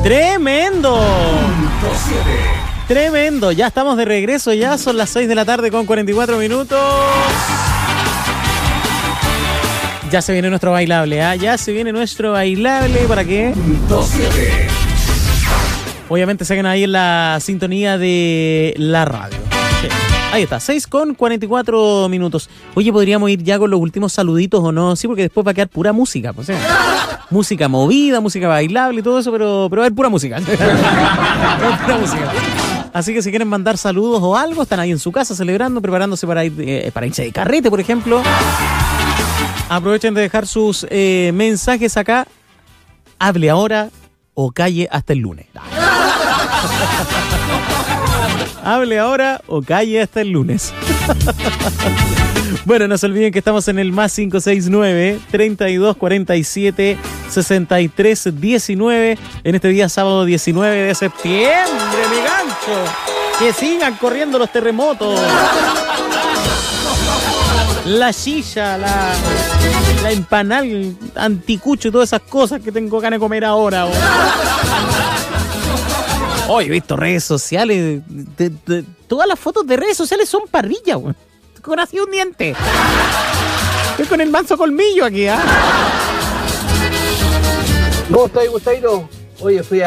¡Tremendo! Tremendo, ya estamos de regreso, ya son las 6 de la tarde con 44 minutos. Ya se viene nuestro bailable, ¿ah? Ya se viene nuestro bailable, ¿para qué? Obviamente se quedan ahí en la sintonía de la radio. Sí. Ahí está, 6 con 44 minutos. Oye, ¿podríamos ir ya con los últimos saluditos o no? Sí, porque después va a quedar pura música, pues, ¿sí? Música movida, música bailable y todo eso, pero va a haber pura música. Pura música. Así que si quieren mandar saludos o algo, están ahí en su casa celebrando, preparándose para irse de carrete, por ejemplo. Aprovechen de dejar sus mensajes acá. Hable ahora o calle hasta el lunes. Hable ahora o calle hasta el lunes. Bueno, no se olviden que estamos en el más 569-3247-6319 en este día sábado 19 de septiembre, mi gancho. Que sigan corriendo los terremotos. La silla, la empanada, el anticucho y todas esas cosas que tengo ganas de comer ahora. Hoy he visto redes sociales, todas las fotos de redes sociales son parrillas, güey. Con así un diente. Estoy con el manso colmillo aquí, ¿ah? ¿Cómo estáis, Gustavito? Oye, fui